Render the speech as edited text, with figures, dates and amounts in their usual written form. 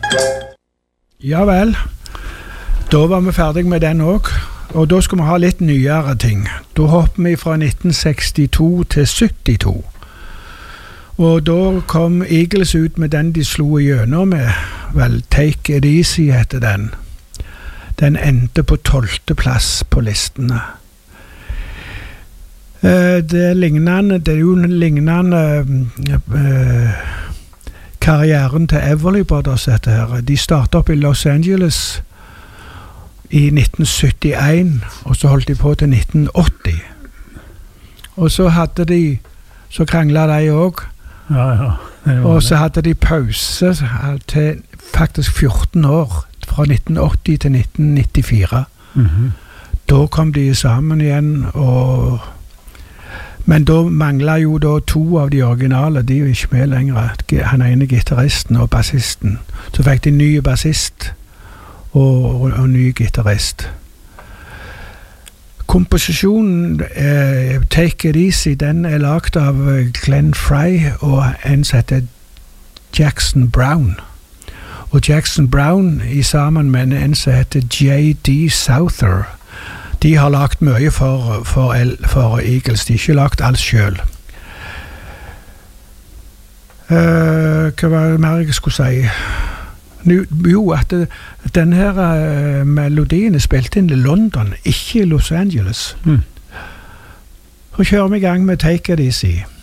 Ja vel, da var vi ferdig med den også, og da skal vi ha litt nyere ting. Da hopper vi fra 1962 til 72. Og da kom Eagles ut med den de slo igjennom med, vel, Take It Easy heter den. Den endte på 12. plass på listene. Det er jo lignende karrieren til Everly Brothers dette her. De startet opp i Los Angeles i 1971, og så holdt de på til 1980. Og så kranglet de også. Ja, og så hadde de pause til faktisk 14 år, fra 1980 til 1994. Da kom de sammen igjen, men da manglet jo da 2 av de originale, de er jo ikke med lenger, han ene gitaristen og bassisten. Så fikk de ny bassist og ny gitarist. Komposisjonen Take It Easy, den er lagt av Glenn Frey og en som heter Jackson Browne. Og Jackson Browne i sammen med en som heter J.D. Souther. De har lagt mye for Eagles, de har ikke lagt alt selv. Hva var det mer jeg skulle si? Jo, at denne her melodien er spilt inn i London, ikke i Los Angeles. Så kjører vi i gang med Take It Easy.